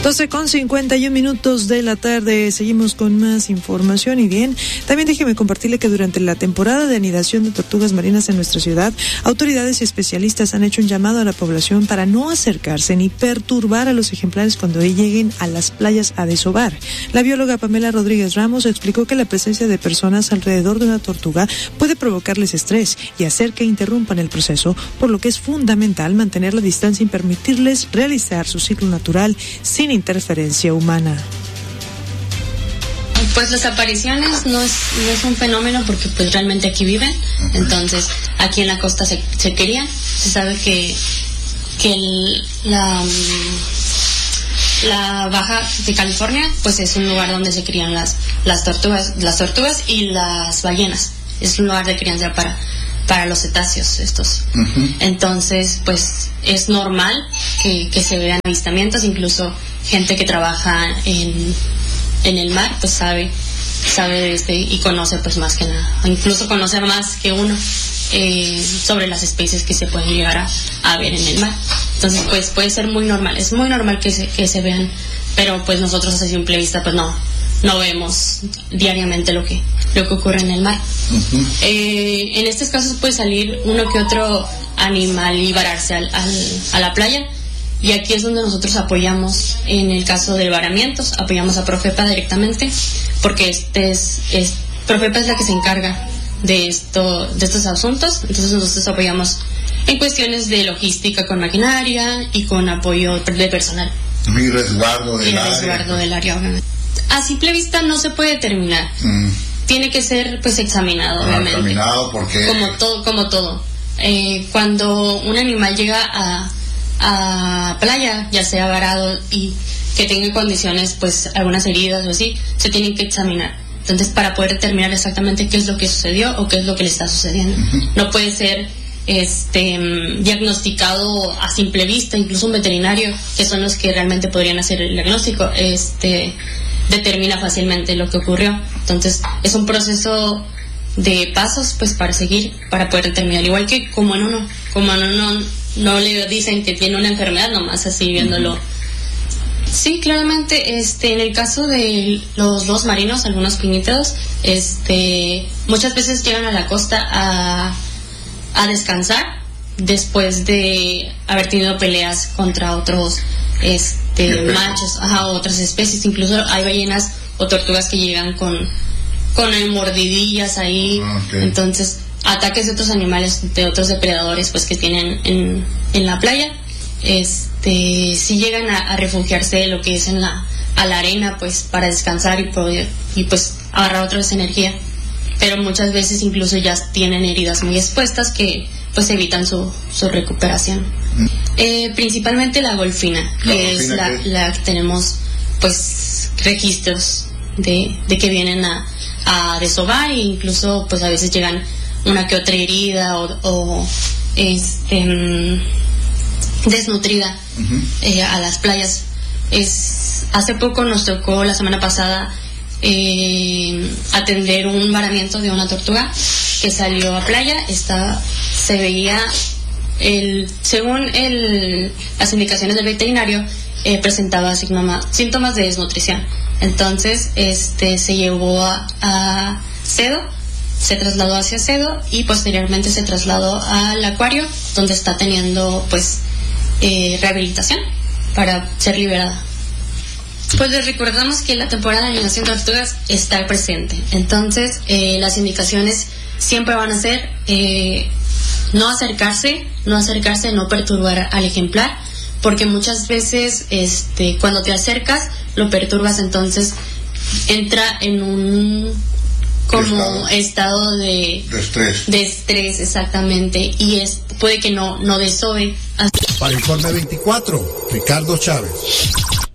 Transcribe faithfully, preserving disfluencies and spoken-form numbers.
doce con cincuenta y un minutos de la tarde, seguimos con más información. Y bien, también déjeme compartirle que durante la temporada de anidación de tortugas marinas en nuestra ciudad, autoridades y especialistas han hecho un llamado a la población para no acercarse ni perturbar a los ejemplares cuando lleguen a las playas a desovar. La bióloga Pamela Rodríguez Ramos explicó que la presencia de personas alrededor de una tortuga puede provocarles estrés y hacer que interrumpan el proceso, por lo que es fundamental mantener la distancia y permitirles realizar su ciclo natural sin interferencia humana. Pues las apariciones no es, no es un fenómeno porque pues realmente aquí viven, entonces aquí en la costa se, se crían, se sabe que, que el, la, la Baja de California pues es un lugar donde se crían las, las tortugas, las tortugas y las ballenas, es un lugar de crianza para para los cetáceos estos. Uh-huh. Entonces, pues es normal que, que se vean avistamientos, incluso gente que trabaja en, en el mar, pues sabe, sabe de este y conoce pues más que nada, incluso conoce más que uno eh, sobre las especies que se pueden llegar a, a ver en el mar. Entonces, pues puede ser muy normal, es muy normal que se, que se vean, pero pues nosotros a simple vista pues no, no vemos diariamente lo que lo que ocurre en el mar. Uh-huh. Eh, en estos casos puede salir uno que otro animal y vararse al, al, a la playa, y aquí es donde nosotros apoyamos. En el caso de varamientos apoyamos a Profepa directamente, porque este es, es Profepa es la que se encarga de esto, de estos asuntos. Entonces nosotros apoyamos en cuestiones de logística con maquinaria y con apoyo de personal y resguardo del y área. resguardo del área, obviamente. A simple vista no se puede determinar. Mm. Tiene que ser pues examinado, obviamente. Examinado porque como todo, como todo. Eh, cuando un animal llega a, a playa, ya sea varado y que tenga condiciones, pues algunas heridas o así, se tienen que examinar. Entonces, para poder determinar exactamente qué es lo que sucedió o qué es lo que le está sucediendo. Uh-huh. No puede ser este diagnosticado a simple vista, incluso un veterinario, que son los que realmente podrían hacer el diagnóstico, este determina fácilmente lo que ocurrió. Entonces es un proceso de pasos pues para seguir, para poder determinar, igual que como en uno como en uno no le dicen que tiene una enfermedad nomás así viéndolo. Uh-huh. Sí, claramente, este, en el caso de los dos marinos, algunos pinípedos, este, muchas veces llegan a la costa a, a descansar después de haber tenido peleas contra otros este machos, ajá, otras especies. Incluso hay ballenas o tortugas que llegan con con mordidillas ahí. Okay. Entonces ataques de otros animales, de otros depredadores pues que tienen en, en la playa, este si llegan a, a refugiarse de lo que es en la a la arena pues para descansar y poder y pues agarrar otra vez energía, pero muchas veces incluso ya tienen heridas muy expuestas que pues evitan su, su recuperación. Mm. Eh, principalmente la golfina, la que golfina es la, que... la que tenemos pues registros de, de que vienen a, a desovar, e incluso pues a veces llegan una que otra herida o, o este um, desnutrida. Uh-huh. eh, a las playas. Es hace poco nos tocó la semana pasada eh, atender un varamiento de una tortuga que salió a playa. Está, se veía el, según el, las indicaciones del veterinario, eh, presentaba síntomas, síntomas de desnutrición. Entonces este se llevó a, a Cedo, se trasladó hacia Cedo y posteriormente se trasladó al acuario, donde está teniendo pues eh, rehabilitación para ser liberada. Pues les recordamos que la temporada de anidación de tortugas está presente. Entonces eh, las indicaciones siempre van a ser eh, no acercarse, no acercarse, no perturbar al ejemplar, porque muchas veces este cuando te acercas lo perturbas, entonces entra en un como estado, estado de, de estrés. De estrés, exactamente, y es puede que no no desove. Para Informe veinticuatro, Ricardo Chávez.